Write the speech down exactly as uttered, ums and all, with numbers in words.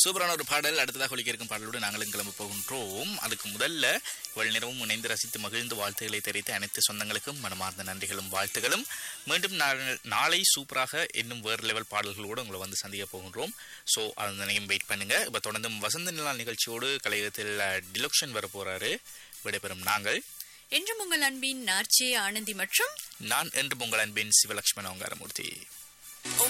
சூப்பரான ஒரு பாடல் அடுத்ததாக ஒலிக்க இருக்கும் பாடலோடு நாங்களும் கிளம்ப போகின்றோம். அதுக்கு முதல்ல இவ்வளவு நேரமும் இணைந்து ரசித்து மகிழ்ந்து வாழ்த்துக்களை தெரிவித்த அனைத்து சொந்தங்களுக்கும் மனமார்ந்த நன்றிகளும் வாழ்த்துகளும். மீண்டும் நாளை சூப்பராக இன்னும் வேறு லெவல் பாடல்களோடு உங்களை வந்து சந்திக்க போகின்றோம். ஸோ அதனையும் வெயிட் பண்ணுங்க. இப்போ தொடர்ந்தும் வசந்த நிலா நிகழ்ச்சியோடு கலையகத்தில் டிலக்ஷன் வர போறாரு. விடைபெறும் நாங்கள் என்றும் உங்கள் அன்பின் நார்ச்சே ஆனந்தி மற்றும் நான் என்றும் உங்கள் அன்பின் சிவலட்சுமண ஓங்காரமூர்த்தி.